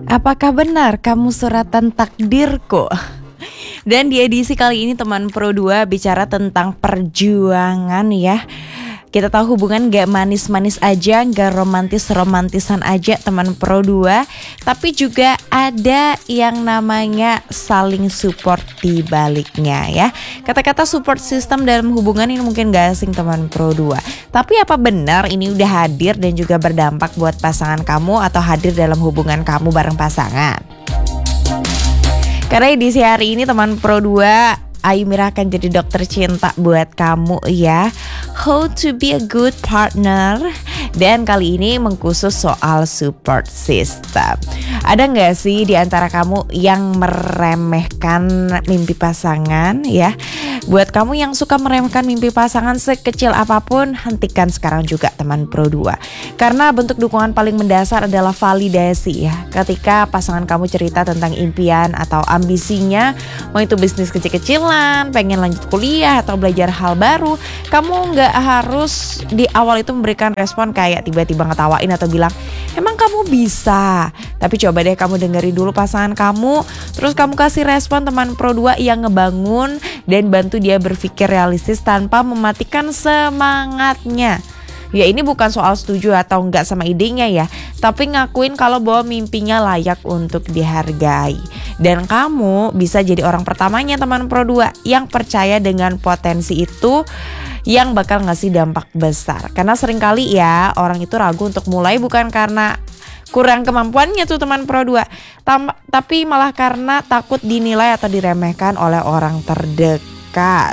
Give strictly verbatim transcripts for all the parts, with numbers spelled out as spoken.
Apakah benar kamu suratan takdirku? Dan di edisi kali ini teman Pro dua bicara tentang perjuangan ya. Kita tahu hubungan gak manis-manis aja, gak romantis-romantisan aja teman Pro dua, tapi juga ada yang namanya saling support di baliknya ya. Kata-kata support system dalam hubungan ini mungkin gak asing teman Pro dua. Tapi apa benar ini udah hadir dan juga berdampak buat pasangan kamu atau hadir dalam hubungan kamu bareng pasangan? Karena edisi hari ini teman Pro dua, Ayu Mira akan jadi dokter cinta buat kamu ya. How to be a good partner. Dan kali ini mengkhusus soal support system. Ada gak sih di antara kamu yang meremehkan mimpi pasangan ya? Buat kamu yang suka meremehkan mimpi pasangan sekecil apapun, hentikan sekarang juga teman Pro dua. Karena bentuk dukungan paling mendasar adalah validasi ya. Ketika pasangan kamu cerita tentang impian atau ambisinya, mau itu bisnis kecil-kecilan, pengen lanjut kuliah atau belajar hal baru, kamu gak harus di awal itu memberikan respon kayak tiba-tiba ngetawain atau bilang, emang kamu bisa? Tapi coba deh kamu dengerin dulu pasangan kamu, terus kamu kasih respon teman Pro dua yang ngebangun dan bantu dia berpikir realistis tanpa mematikan semangatnya. Ya ini bukan soal setuju atau enggak sama idenya ya, tapi ngakuin kalau bahwa mimpinya layak untuk dihargai. Dan kamu bisa jadi orang pertamanya teman Pro dua yang percaya dengan potensi itu yang bakal ngasih dampak besar. Karena seringkali ya orang itu ragu untuk mulai bukan karena kurang kemampuannya tuh teman Pro dua, Tam- tapi malah karena takut dinilai atau diremehkan oleh orang terdekat.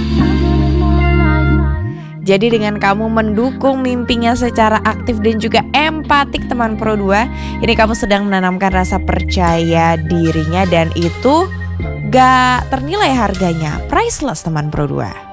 Jadi dengan kamu mendukung mimpinya secara aktif dan juga empatik teman Pro dua, ini kamu sedang menanamkan rasa percaya dirinya dan itu gak ternilai harganya, priceless teman Pro dua.